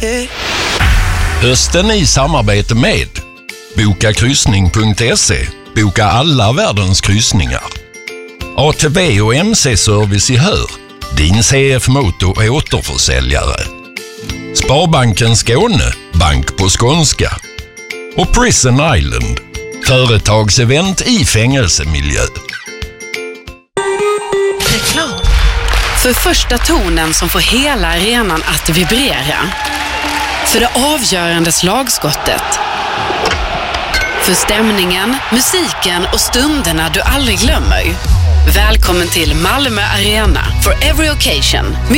Hösten i samarbete med bokakryssning.se. Boka alla världens kryssningar. ATV och MC-service i Hör. Din CF Motor återförsäljare. Sparbanken Skåne. Bank på skånska. Och Prison Island. Företagsevent i fängelsemiljö. Reklam. För första tonen som får hela arenan att vibrera. För det avgörande slagskottet. För stämningen, musiken och stunderna du aldrig glömmer. Välkommen till Malmö Arena for every occasion.